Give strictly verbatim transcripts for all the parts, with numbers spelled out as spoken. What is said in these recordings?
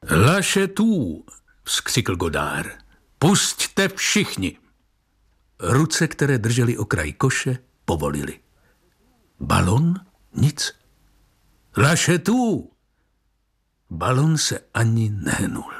Lašetů, vzkřikl Godard. Pusťte všichni. Ruce, které držely okraj koše, povolily. Balon? Nic. Lašetů! Balon se ani nehnul.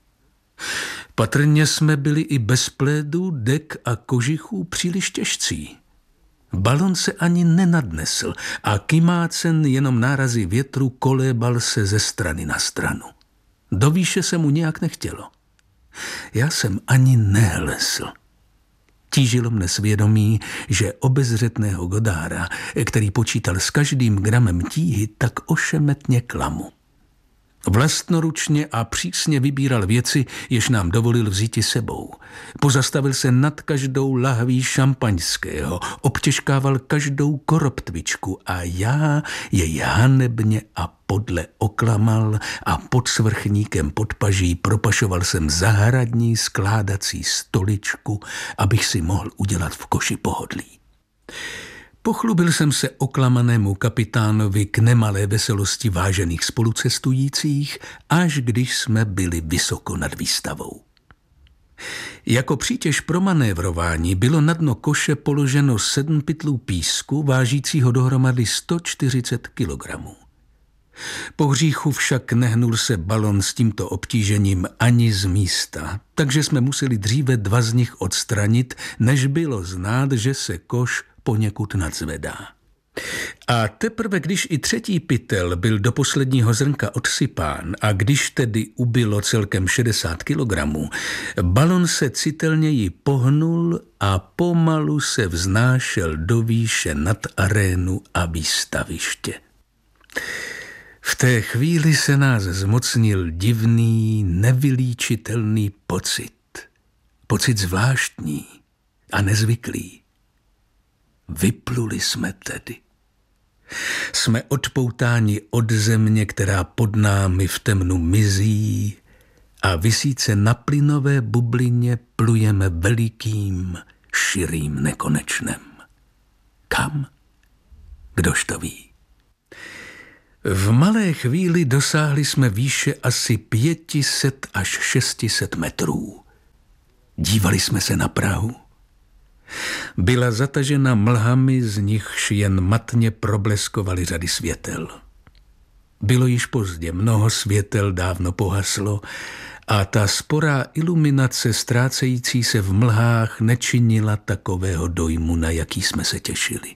Patrně jsme byli i bez plédu, dek a kožichů příliš těžcí. Balon se ani nenadnesl a kymácen jenom nárazy větru kolébal se ze strany na stranu. Do výše se mu nějak nechtělo. Já jsem ani nehlesl. Tížilo mne svědomí, že obezřetného Godarda, který počítal s každým gramem tíhy, tak ošemetně klamu. Vlastnoručně a přísně vybíral věci, jež nám dovolil vzíti sebou. Pozastavil se nad každou lahví šampaňského, obtěžkával každou koroptvičku a já jej hanebně a podle oklamal a pod svrchníkem pod paží propašoval jsem zahradní skládací stoličku, abych si mohl udělat v koši pohodlí. Pochlubil jsem se oklamanému kapitánovi k nemalé veselosti vážených spolucestujících, až když jsme byli vysoko nad výstavou. Jako přítěž pro manévrování bylo na dno koše položeno sedm pytlů písku, vážícího dohromady sto čtyřicet kilogramů. Po hříchu však nehnul se balon s tímto obtížením ani z místa, takže jsme museli dříve dva z nich odstranit, než bylo znát, že se koš poněkud nadzvedá. A teprve když i třetí pytel byl do posledního zrnka odsypán a když tedy ubylo celkem šedesát kilogramů, balon se citelněji pohnul a pomalu se vznášel do výše nad arénu a výstaviště. V té chvíli se nás zmocnil divný, nevylíčitelný pocit. Pocit zvláštní a nezvyklý. Vypluli jsme tedy. Jsme odpoutáni od země, která pod námi v temnu mizí a visíce na plynové bublině plujeme velikým, širým nekonečnem. Kam? Kdož to ví? V malé chvíli dosáhli jsme výše asi pětiset až šestiset metrů. Dívali jsme se na Prahu. Byla zatažena mlhami, z nichž jen matně probleskovaly řady světel. Bylo již pozdě, mnoho světel dávno pohaslo a ta sporá iluminace ztrácející se v mlhách nečinila takového dojmu, na jaký jsme se těšili.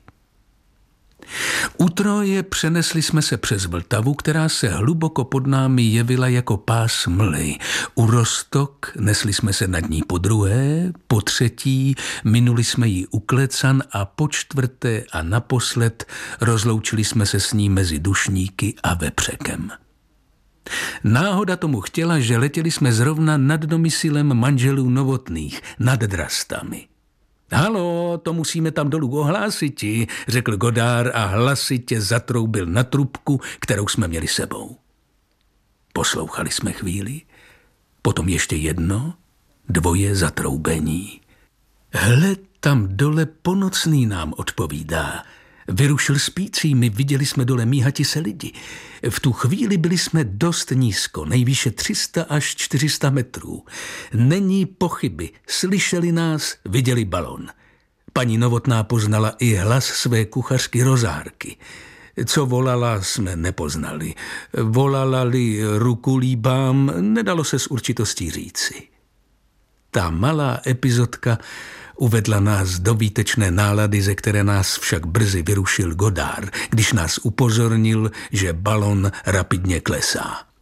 U Troje přenesli jsme se přes Vltavu, která se hluboko pod námi jevila jako pás mlhy. U Roztok nesli jsme se nad ní po druhé, po třetí minuli jsme ji u Klecan a po čtvrté a naposled rozloučili jsme se s ní mezi Dušníky a Vepřekem. Náhoda tomu chtěla, že letěli jsme zrovna nad domyslem manželů Novotných, nad Drastami. Halo, to musíme tam dolů ohlásiti, řekl Godard a hlasitě zatroubil na trubku, kterou jsme měli sebou. Poslouchali jsme chvíli, potom ještě jedno, dvoje zatroubení. Hle, tam dole Ponocný nám odpovídá. Vyrušil spícími, viděli jsme dole míhati se lidi. V tu chvíli byli jsme dost nízko, nejvýše tři sta až čtyři sta metrů. Není pochyby, slyšeli nás, viděli balon. Paní Novotná poznala i hlas své kuchařky Rozárky. Co volala, jsme nepoznali. Volala-li ruku líbám, nedalo se s určitostí říci. Ta malá epizodka uvedla nás do výtečné nálady, ze které nás však brzy vyrušil Godard, když nás upozornil, že balon rapidně klesá.